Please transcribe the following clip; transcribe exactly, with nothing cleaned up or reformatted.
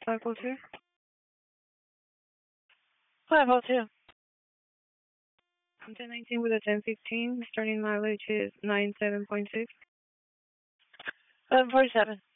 five oh two. five oh two. I'm ten nineteen with a ten fifteen. Starting mileage is nine seven point six. eleven forty-seven.